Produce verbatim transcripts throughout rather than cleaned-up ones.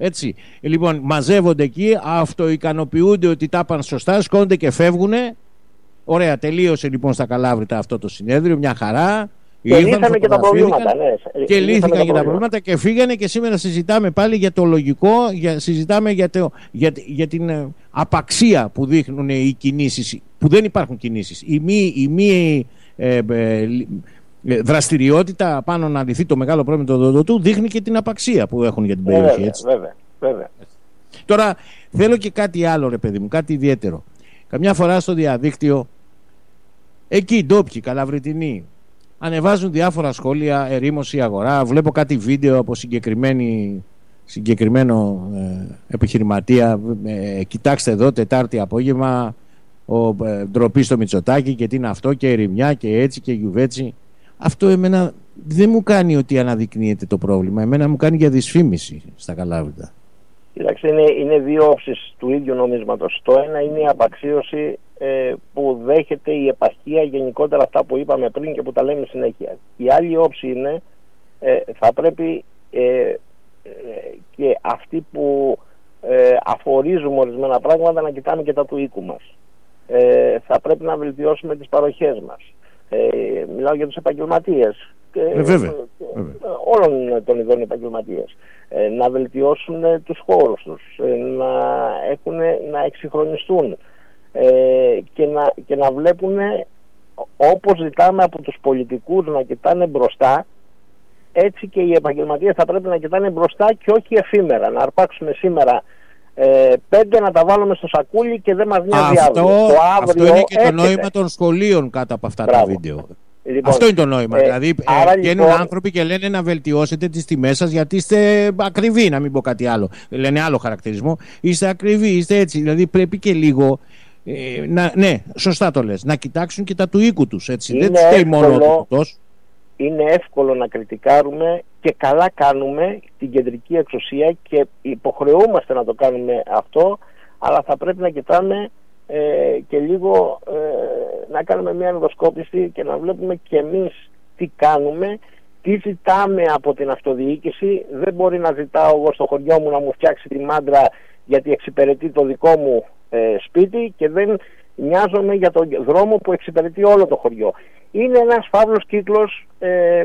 Έτσι. Λοιπόν, μαζεύονται εκεί, αυτοικανοποιούνται ότι τα πάνε σωστά, σκόνται και φεύγουνε. Ωραία, τελείωσε λοιπόν στα Καλάβρητα αυτό το συνέδριο, μια χαρά. Και λύθαμε και τα προβλήματα. Ναι. Και λύθηκαν και τα προβλήματα και φύγανε, και σήμερα συζητάμε πάλι για το λογικό, για, συζητάμε για, το, για, για την ε, απαξία που δείχνουν οι κινήσεις, που δεν υπάρχουν κινήσεις. Η μη, η μη ε, ε, ε, δραστηριότητα πάνω να λυθεί το μεγάλο πρόβλημα του Οδοντοτού δείχνει και την απαξία που έχουν για την περιοχή. Βέβαια, έτσι. βέβαια, βέβαια. Τώρα θέλω και κάτι άλλο, ρε παιδί μου, κάτι ιδιαίτερο. Καμιά φορά στο διαδίκτυο, εκεί οι ντόπιοι, Καλαβριτινοί, ανεβάζουν διάφορα σχόλια, ερήμωση αγορά. Βλέπω κάτι βίντεο από συγκεκριμένο ε, επιχειρηματία. Ε, κοιτάξτε εδώ, Τετάρτη απόγευμα, ο ε, ντροπή στο Μητσοτάκι και τι είναι αυτό, και ερημιά και έτσι και γιουβέτσι. Αυτό εμένα δεν μου κάνει ότι αναδεικνύεται το πρόβλημα. Εμένα μου κάνει για δυσφήμιση στα Καλάβρητα. Κοιτάξτε, είναι, είναι δύο όψεις του ίδιου νομίσματος. Το ένα είναι η απαξίωση ε, που δέχεται η επαρχία, γενικότερα αυτά που είπαμε πριν και που τα λέμε συνέχεια. Η άλλη όψη είναι ε, θα πρέπει ε, ε, και αυτοί που ε, αφορίζουμε ορισμένα πράγματα να κοιτάμε και τα του οίκου μας. Ε, θα πρέπει να βελτιώσουμε τις παροχές μας. Ε, μιλάω για τους επαγγελματίες. Ε, βέβαια, βέβαια. Όλων των ειδών επαγγελματίες. Ε, να βελτιώσουν ε, τους χώρους τους, ε, να, έχουν, να εξυγχρονιστούν ε, και, να, και να βλέπουν, όπως ζητάμε από τους πολιτικούς να κοιτάνε μπροστά, έτσι και οι επαγγελματίες θα πρέπει να κοιτάνε μπροστά και όχι εφήμερα. Να αρπάξουμε σήμερα ε, πέντε, να τα βάλουμε στο σακούλι και δεν μας νοιάζει αυτό, αύριο. Το αύριο αυτό είναι και έρχεται. Το νόημα των σχολείων κάτω από αυτά. Μπράβο. Τα βίντεο. Λοιπόν, αυτό είναι το νόημα. Ε, δηλαδή, άρα, βγαίνουν λοιπόν, άνθρωποι και λένε να βελτιώσετε τις τιμές σας γιατί είστε ακριβοί, να μην πω κάτι άλλο. Λένε άλλο χαρακτηρισμό. Είστε ακριβοί, είστε έτσι. Δηλαδή πρέπει και λίγο. Ε, να, ναι, σωστά το λες. Να κοιτάξουν και τα του οίκου τους. Έτσι. Δεν τους φταίει μόνο ο τούτος. Είναι εύκολο να κριτικάρουμε και καλά κάνουμε την κεντρική εξουσία και υποχρεούμαστε να το κάνουμε αυτό, αλλά θα πρέπει να κοιτάμε ε, και λίγο ε, να κάνουμε μια ενδοσκόπηση και να βλέπουμε και εμείς τι κάνουμε, τι ζητάμε από την αυτοδιοίκηση. Δεν μπορεί να ζητάω εγώ στο χωριό μου να μου φτιάξει τη μάντρα γιατί εξυπηρετεί το δικό μου ε, σπίτι και δεν νοιάζομαι για τον δρόμο που εξυπηρετεί όλο το χωριό. Είναι ένας φαύλος κύκλος ε, ε,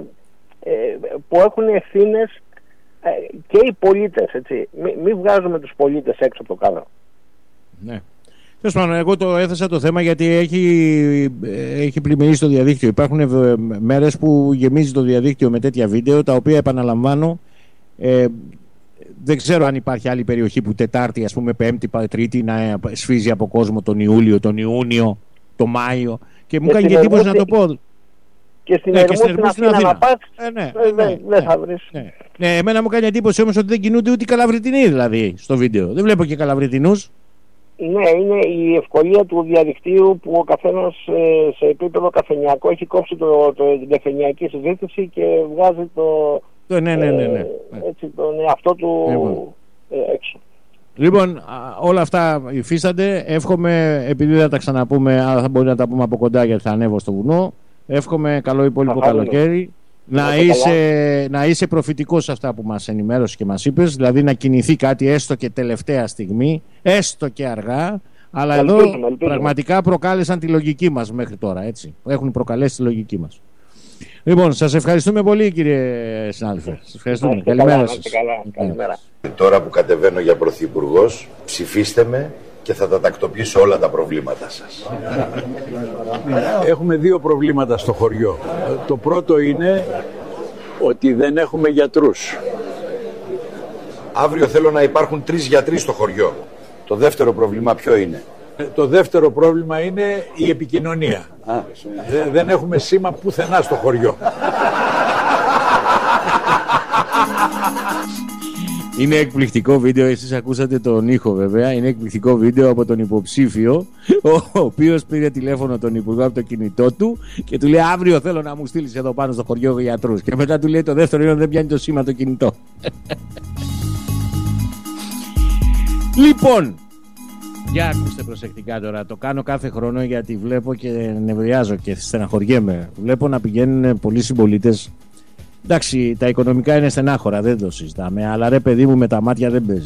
που έχουν ευθύνες ε, και οι πολίτες, έτσι. Μην μη βγάζουμε τους πολίτες έξω από το κάδρο. Ναι. Τέλος πάντων, εγώ το έθεσα το θέμα γιατί έχει, έχει πλημμυρίσει το διαδίκτυο. Υπάρχουν μέρες που γεμίζει το διαδίκτυο με τέτοια βίντεο, τα οποία επαναλαμβάνω. Ε, δεν ξέρω αν υπάρχει άλλη περιοχή που Τετάρτη, ας πούμε Πέμπτη, Τρίτη να σφίζει από κόσμο τον Ιούλιο, τον Ιούνιο, τον Μάιο. Και μου κάνει και εντύπωση να το πω. Και στην ναι, Ερμού στην Αθήνα να πας, ε, ναι, ε, ναι, ναι, δεν θα βρεις. Ναι. Ναι, εμένα μου κάνει εντύπωση όμως ότι δεν κινούνται ούτε οι Καλαβριτινοί δηλαδή στο βίντεο. Δεν βλέπω και Καλαβριτινούς. Ναι, είναι η ευκολία του διαδικτύου που ο καθένας ε, σε επίπεδο καφενιακό έχει κόψει το, το, την καφενιακή συζήτηση και βγάζει το, το ναι, ναι, ναι, ναι. Ε, έτσι, τον εαυτό του λοιπόν. ε, έξω. Λοιπόν, όλα αυτά υφίστανται. Εύχομαι, επειδή δεν τα ξαναπούμε, αλλά θα μπορεί να τα πούμε από κοντά γιατί θα ανέβω στο βουνό. Εύχομαι καλό υπόλοιπο καλοκαίρι. Να είσαι, να είσαι προφητικός σε αυτά που μας ενημέρωσε και μας είπες, δηλαδή να κινηθεί κάτι έστω και τελευταία στιγμή, έστω και αργά, αλλά ελπίζουμε, εδώ ελπίζουμε. Πραγματικά προκάλεσαν τη λογική μας μέχρι τώρα, έτσι. Έχουν προκαλέσει τη λογική μας. Λοιπόν, σας ευχαριστούμε πολύ κύριε συνάδελφε. Σας ευχαριστούμε. Είστε Καλημέρα καλά, σας. καλά. Καλημέρα. Τώρα που κατεβαίνω για πρωθυπουργός, ψηφίστε με και θα τα τακτοποιήσω όλα τα προβλήματα σας. Έχουμε δύο προβλήματα στο χωριό. Το πρώτο είναι ότι δεν έχουμε γιατρούς. Αύριο θέλω να υπάρχουν τρεις γιατροί στο χωριό. Το δεύτερο πρόβλημα ποιο είναι? Το δεύτερο πρόβλημα είναι η επικοινωνία. Α, δεν έχουμε σήμα πουθενά στο χωριό. Είναι εκπληκτικό βίντεο, εσείς ακούσατε τον ήχο βέβαια. Είναι εκπληκτικό βίντεο από τον υποψήφιο, ο οποίος πήρε τηλέφωνο τον υπουργό από το κινητό του και του λέει αύριο θέλω να μου στείλεις εδώ πάνω στο χωριό γιατρούς. Και μετά του λέει το δεύτερο είναι δεν πιάνει το σήμα το κινητό. Λοιπόν, για ακούστε προσεκτικά τώρα. Το κάνω κάθε χρόνο γιατί βλέπω και νευριάζω και στεναχωριέμαι. Βλέπω να πηγαίνουν πολλοί συμπολίτες. Εντάξει, τα οικονομικά είναι στενάχωρα, δεν το συζητάμε. Αλλά ρε παιδί μου, με τα μάτια δεν παίζει.